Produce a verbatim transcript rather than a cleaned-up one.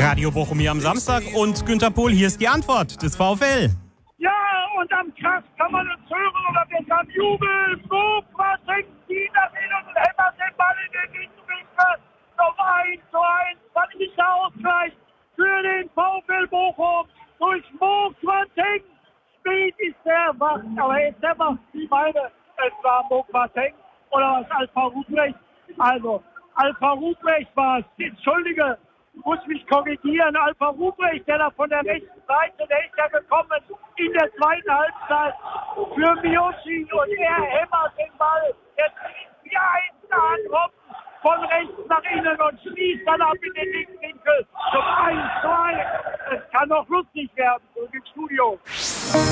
Radio Bochum hier am Samstag und Günter Pohl, hier ist die Antwort des VfL. Ja, und am Krass kann man uns hören oder wir sagen Jubel, Bochum, Dieter Wiener und hämmert den Ball in den Winkel. Noch eins zu eins, qualitäter Ausgleich für den VfL Bochum durch Mokwateng. Speed ist der wach, aber jetzt selber, ich meine, es war Mokwateng oder was, Alpha Ruprecht? Also, Alpha Ruprecht war es, entschuldige, muss mich korrigieren, Alpha Ruprecht, der da von der rechten Seite, der ist ja gekommen in der zweiten Halbzeit für Miyoshi und er hämmert den Ball, der zieht wie ein Anruf von rechts nach innen und schließt dann ab in den linken Winkel zum eins zu eins. Es kann noch lustig werden, so im Studio.